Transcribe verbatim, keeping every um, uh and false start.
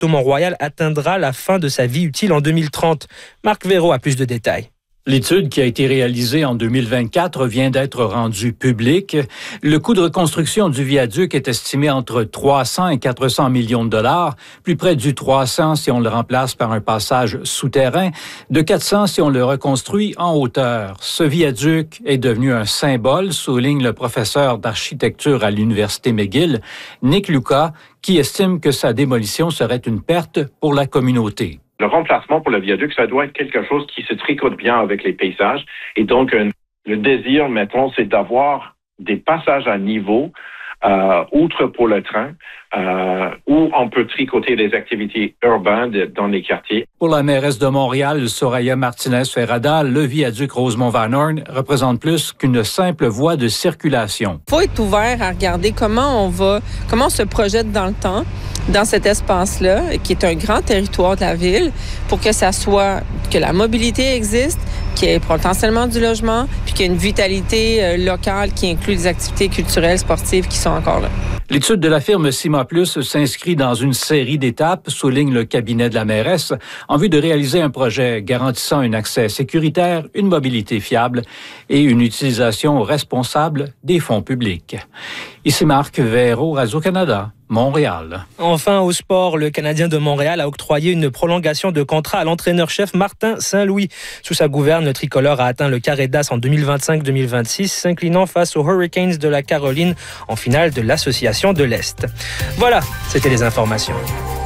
château Mont-Royal atteindra la fin de sa vie utile en deux mille trente. Marc Véraud a plus de détails. L'étude qui a été réalisée en deux mille vingt-quatre vient d'être rendue publique. Le coût de reconstruction du viaduc est estimé entre trois cents et quatre cents millions de dollars, plus près du trois cents si on le remplace par un passage souterrain, de quatre cents si on le reconstruit en hauteur. Ce viaduc est devenu un symbole, souligne le professeur d'architecture à l'Université McGill, Nick Lucas, qui estime que sa démolition serait une perte pour la communauté. Le remplacement pour le viaduc, ça doit être quelque chose qui se tricote bien avec les paysages. Et donc, euh, le désir, mettons, c'est d'avoir des passages à niveau, euh, outre pour le train, euh, où on peut tricoter des activités urbaines de, dans les quartiers. Pour la mairesse de Montréal, Soraya Martinez-Ferrada, le viaduc Rosemont-Van Horn représente plus qu'une simple voie de circulation. Il faut être ouvert à regarder comment on va, comment on se projette dans le temps, dans cet espace-là, qui est un grand territoire de la ville, pour que ça soit, que la mobilité existe, qu'il y ait potentiellement du logement, puis qu'il y ait une vitalité euh, locale qui inclut les activités culturelles, sportives qui sont encore là. L'étude de la firme Cima Plus s'inscrit dans une série d'étapes, souligne le cabinet de la mairesse, en vue de réaliser un projet garantissant un accès sécuritaire, une mobilité fiable et une utilisation responsable des fonds publics. Ici Marc Véraud, Radio-Canada, Montréal. Enfin, au sport, le Canadien de Montréal a octroyé une prolongation de contrat à l'entraîneur-chef Martin Saint-Louis. Sous sa gouverne, le tricolore a atteint le carré d'as en deux mille vingt-cinq deux mille vingt-six, s'inclinant face aux Hurricanes de la Caroline en finale de l'Association de l'Est. Voilà, c'était les informations.